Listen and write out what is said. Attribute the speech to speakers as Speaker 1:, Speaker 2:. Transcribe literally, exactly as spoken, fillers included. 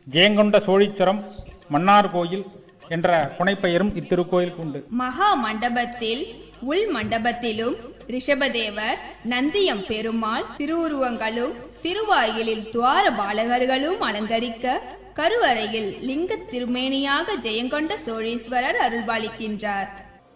Speaker 1: ஜெயங்கொண்ட சோழீஸ்வரம் மன்னார் கோயில் என்ற புனைப்பெயரும் இத்திருக்கோயிலுக்கு உண்டு.
Speaker 2: மகா மண்டபத்தில் உள் மண்டபத்திலும் ரிஷபதேவர், நந்தியம் பெருமாள் திருவுருவங்களும் திருவாயிலில் துவார பாலகர்களும் அலங்கரிக்க, கருவறையில் லிங்க திருமேனியாக ஜெயங்கொண்ட சோழீஸ்வரர் அருள்பாலிக்கின்றார்.